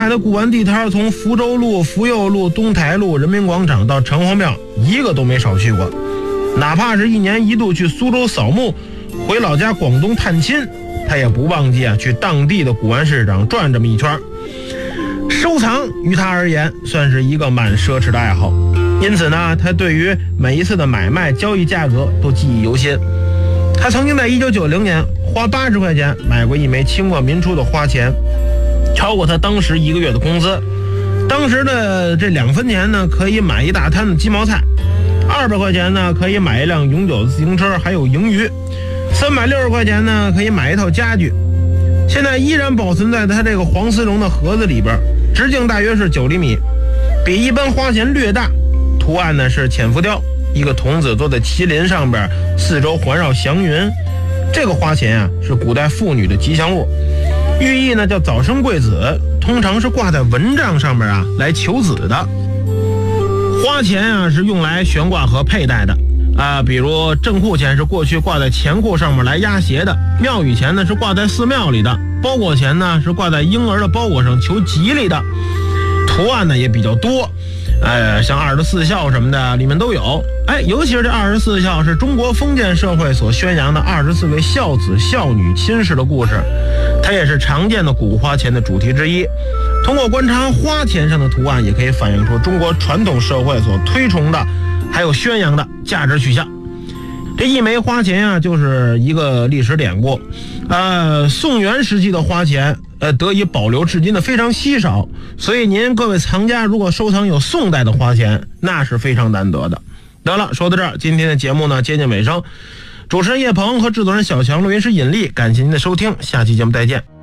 的古玩地摊，从福州路、福佑路、东台路、人民广场到城隍庙，一个都没少去过。哪怕是一年一度去苏州扫墓，回老家广东探亲，他也不忘记去当地的古玩市场转这么一圈。收藏于他而言算是一个蛮奢侈的爱好，因此呢，他对于每一次的买卖交易价格都记忆犹新。他曾经在1990年花80块钱买过一枚清末民初的花钱，超过他当时1个月的工资。当时的这2分钱呢，可以买一大摊的鸡毛菜；200块钱呢，可以买一辆永久的自行车，还有盈余；360块钱呢，可以买一套家具。现在依然保存在他这个黄丝绒的盒子里边，直径大约是9厘米，比一般花钱略大。图案呢是浅浮雕，一个童子坐在麒麟上边，四周环绕祥云。这个花钱啊是古代妇女的吉祥物，寓意呢叫早生贵子，通常是挂在蚊帐上面啊来求子的。花钱啊是用来悬挂和佩戴的比如正库钱是过去挂在钱库上面来压邪的，庙宇钱呢是挂在寺庙里的，包裹钱呢是挂在婴儿的包裹上求吉利的。图案呢也比较多，像24孝什么的里面都有。尤其是这24孝是中国封建社会所宣扬的24位孝子孝女亲事的故事，它也是常见的古花钱的主题之一。通过观察花钱上的图案，也可以反映出中国传统社会所推崇的还有宣扬的价值取向。这一枚花钱啊就是一个历史典故。宋元时期的花钱得以保留至今的非常稀少，所以您各位藏家如果收藏有宋代的花钱，那是非常难得的。得了，说到这儿，今天的节目呢接近尾声。主持人叶鹏和制作人小强，录音师尹丽，感谢您的收听，下期节目再见。